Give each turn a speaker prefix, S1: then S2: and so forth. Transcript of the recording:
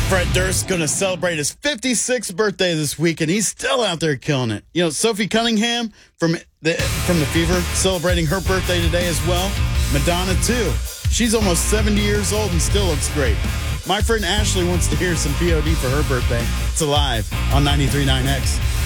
S1: Fred Durst going to celebrate his 56th birthday this week, and he's still out there killing it. You know, Sophie Cunningham from the Fever celebrating her birthday today as well. Madonna, too. She's almost 70 years old and still looks great. My friend Ashley wants to hear some POD for her birthday. It's Alive on 93.9X.